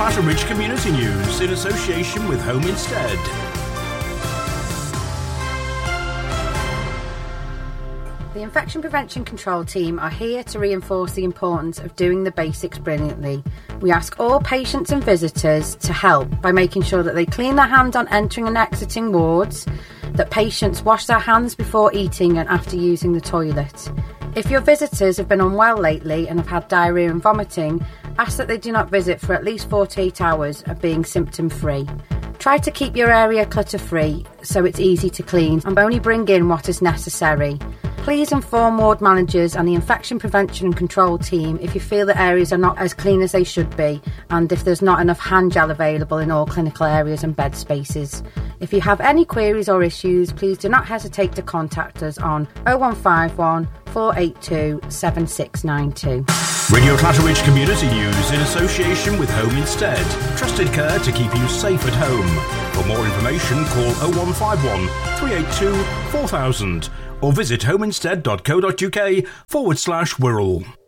Clatteridge Community News in association with Home Instead. The Infection Prevention Control Team are here to reinforce the importance of doing the basics brilliantly. We ask all patients and visitors to help by making sure that they clean their hands on entering and exiting wards, that patients wash their hands before eating and after using the toilet. If your visitors have been unwell lately and have had diarrhoea and vomiting, ask that they do not visit for at least 48 hours of being symptom-free. Try to keep your area clutter-free so it's easy to clean and only bring in what is necessary. Please inform ward managers and the Infection Prevention and Control Team if you feel that areas are not as clean as they should be and if there's not enough hand gel available in all clinical areas and bed spaces. If you have any queries or issues, please do not hesitate to contact us on 0151 482 7692. Radio Clatteridge Community News in association with Home Instead. Trusted care to keep you safe at home. For more information, call 0151 382 4000 or visit homeinstead.co.uk/Wirral.